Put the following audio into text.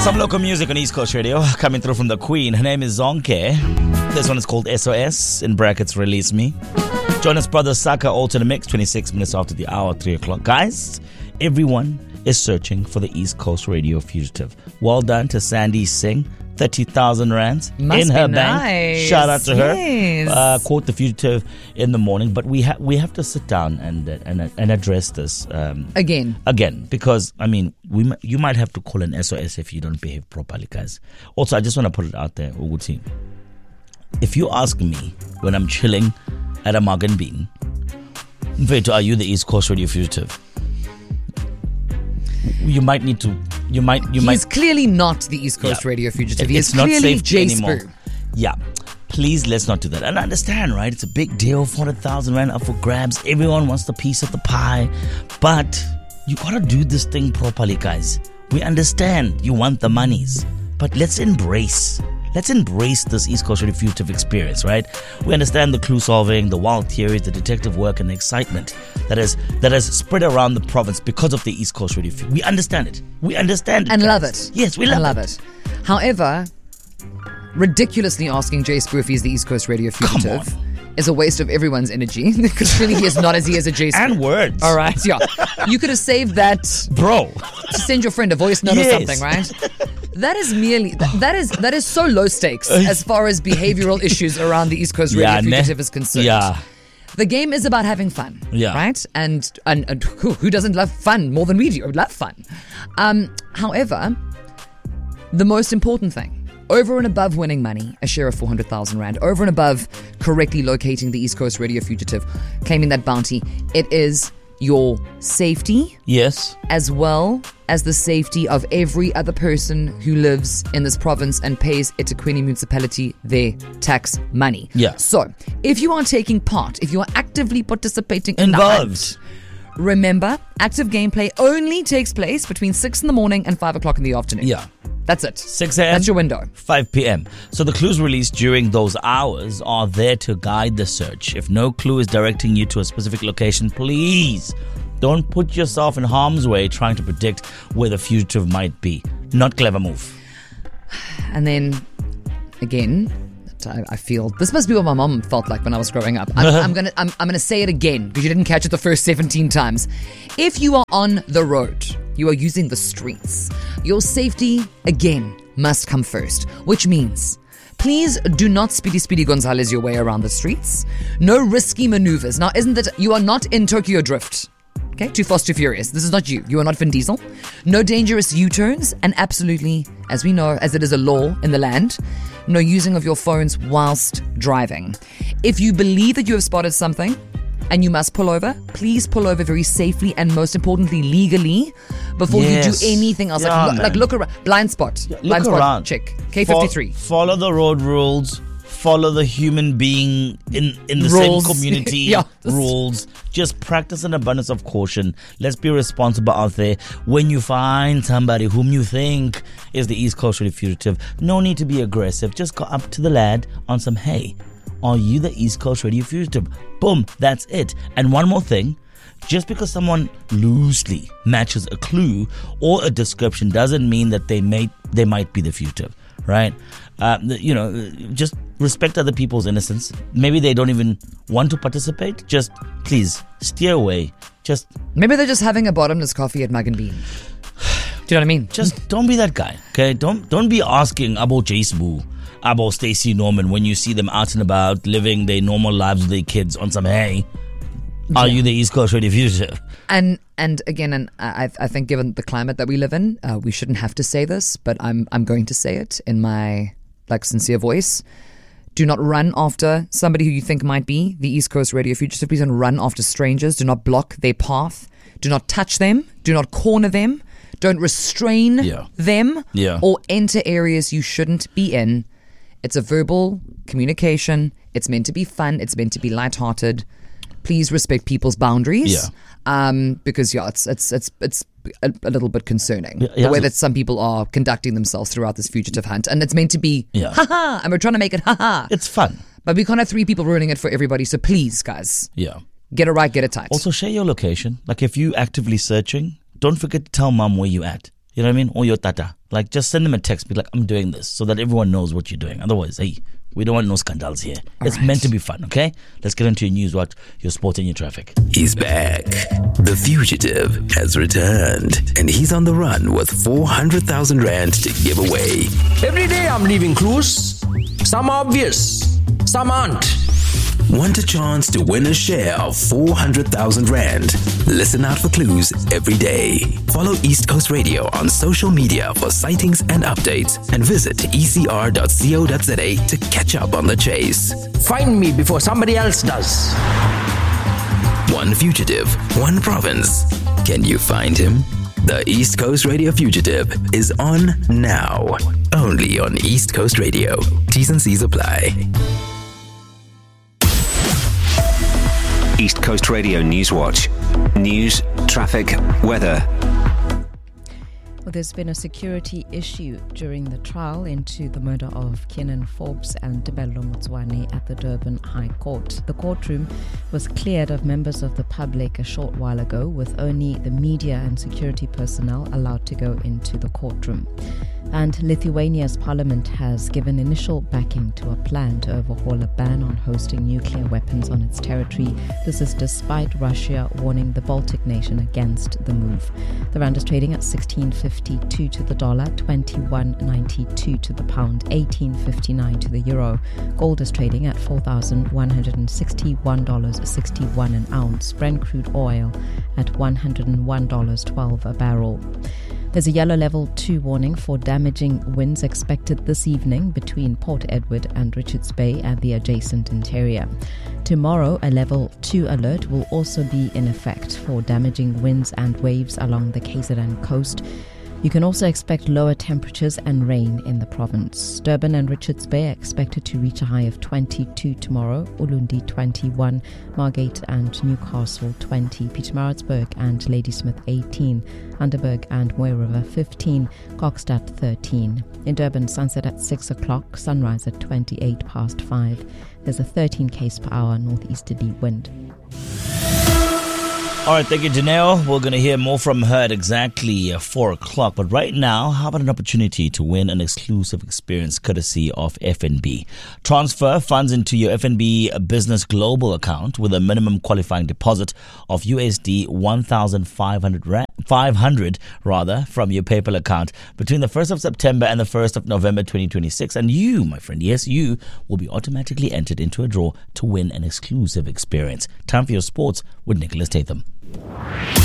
Some local music on East Coast Radio coming through from the Queen. Her name is Zonke. This one is called SOS, in brackets, Release Me. Jonas Brothers Saka, Alternate Mix, 26 minutes after the hour, 3 o'clock. Guys, everyone is searching for the East Coast Radio fugitive. Well done to Sandy Singh. 30,000 rands in her bank. Shout out to her. Caught the fugitive in the morning, but we have to sit down and address this again, because I mean you might have to call an SOS if you don't behave properly, guys. Also, I just want to put it out there, Uguti. If you ask me when I'm chilling at a Mug and Bean, Mfethu, are you the East Coast Radio fugitive? You might need to. He's clearly not the East Coast Radio fugitive. He is not clearly safe Jay anymore. Spoo. Yeah. Please, let's not do that. And I understand, right? It's a big deal. 400,000 rand up for grabs. Everyone wants the piece of the pie. But you gotta do this thing properly, guys. We understand you want the monies. But let's embrace this East Coast Radio fugitive experience, right? We understand the clue solving, the wild theories, the detective work, and the excitement that has spread around the province because of the East Coast Radio fugitive. We understand it. And love it. Yes, we love it. However, ridiculously asking Jay Spoo if he's the East Coast Radio fugitive is a waste of everyone's energy, because clearly he is not, as he is a Jay Spoo. And words. All right, yeah. You could have saved that, bro, to send your friend a voice note or something, right? That is merely that is so low stakes as far as behavioral issues around the East Coast Radio fugitive is concerned. Yeah. The game is about having fun, right? And who doesn't love fun more than we do? Love fun. However, the most important thing, over and above winning money, a share of 400,000 rand, over and above correctly locating the East Coast Radio fugitive, claiming that bounty, it is your safety, yes, as well as the safety of every other person who lives in this province and pays eThekwini municipality their tax money. Yeah. So, if you are taking part, if you are actively participating in involved, the hunt, remember, active gameplay only takes place between 6 in the morning and 5 o'clock in the afternoon. Yeah. That's it. 6 a.m. That's your window. 5 p.m. So the clues released during those hours are there to guide the search. If no clue is directing you to a specific location, please don't put yourself in harm's way trying to predict where the fugitive might be. Not clever move. And then, again, I feel this must be what my mom felt like when I was growing up. I'm gonna say it again because you didn't catch it the first 17 times. If you are on the road, you are using the streets, your safety again must come first, which means please do not Speedy Gonzalez your way around the streets. No risky maneuvers. Now, isn't that you are not in Tokyo Drift? Okay, Too Fast, Too Furious. This is not you. You are not Vin Diesel. No dangerous U-turns, and absolutely, as we know, as it is a law in the land, no using of your phones whilst driving. If you believe that you have spotted something and you must pull over, please pull over very safely and, most importantly, legally before you do anything else. Like look around. Blind spot. Yeah, blind look spot around. check. K53. Follow the road rules. Follow the human being in the same community rules. Just practice an abundance of caution. Let's be responsible out there. When you find somebody whom you think is the East Coast Radio fugitive, no need to be aggressive. Just go up to the lad on some, hey, are you the East Coast Radio fugitive? Boom, that's it. And one more thing. Just because someone loosely matches a clue or a description doesn't mean that they might be the fugitive, right? Just respect other people's innocence. Maybe they don't even want to participate. Just please steer away. Maybe they're just having a bottomless coffee at Mug and Bean. Do you know what I mean? Just don't be that guy. Okay, don't be asking about Jay Spoo, about Stacey Norman when you see them out and about living their normal lives with their kids on some, hey, are you the East Coast Radio fugitive? And again, I think given the climate that we live in, we shouldn't have to say this, but I'm going to say it in my sincere voice. Do not run after somebody who you think might be the East Coast Radio fugitive. Please don't run after strangers. Do not block their path. Do not touch them. Do not corner them. Don't restrain them or enter areas you shouldn't be in. It's a verbal communication. It's meant to be fun. It's meant to be lighthearted. Please respect people's boundaries. Because it's a little bit concerning the way that some people are conducting themselves throughout this fugitive hunt, and it's meant to be haha, and we're trying to make it haha. It's fun, but we can't have 3 people ruining it for everybody. So please, guys, get it right, get it tight. Also, share your location. Like if you actively searching, don't forget to tell mom where you at. You know what I mean? Or your tata. Like, just send them a text. Be like, I'm doing this, so that everyone knows what you're doing. Otherwise, hey, we don't want no scandals here. It's meant to be fun, okay? Let's get into your news, watch, your sport, and your traffic. He's back. The fugitive has returned, and he's on the run with 400,000 rand to give away. Every day I'm leaving clues. Some are obvious, some aren't. Want a chance to win a share of 400,000 rand? Listen out for clues every day. Follow East Coast Radio on social media for sightings and updates, and visit ecr.co.za to catch up on the chase. Find me before somebody else does. One fugitive, one province. Can you find him? The East Coast Radio Fugitive is on now. Only on East Coast Radio. T's and C's apply. East Coast Radio News Watch. News, traffic, weather. Well, there's been a security issue during the trial into the murder of Kenan Forbes and Tebello Motswane at the Durban High Court. The courtroom was cleared of members of the public a short while ago, with only the media and security personnel allowed to go into the courtroom. And Lithuania's parliament has given initial backing to a plan to overhaul a ban on hosting nuclear weapons on its territory. This is despite Russia warning the Baltic nation against the move. The rand is trading at 16.52 to the dollar, 21.92 to the pound, 18.59 to the euro. Gold is trading at $4,161.61 an ounce. Brent crude oil at $101.12 a barrel. There's a yellow level 2 warning for damaging winds expected this evening between Port Edward and Richards Bay and the adjacent interior. Tomorrow, a level 2 alert will also be in effect for damaging winds and waves along the KZN coast. You can also expect lower temperatures and rain in the province. Durban and Richards Bay are expected to reach a high of 22 tomorrow, Ulundi 21, Margate and Newcastle 20, Pietermaritzburg and Ladysmith 18, Underberg and Moy River 15, Kokstad 13. In Durban, sunset at 6 o'clock, sunrise at 28 past 5. There's a 13 km per hour northeasterly wind. All right, thank you, Janelle. We're going to hear more from her at exactly 4 o'clock. But right now, how about an opportunity to win an exclusive experience courtesy of FNB? Transfer funds into your FNB Business Global account with a minimum qualifying deposit of USD 1,500 from your PayPal account between the 1st of September and the 1st of November 2026. And you, my friend, yes, you will be automatically entered into a draw to win an exclusive experience. Time for your sports with Nicholas Tatham.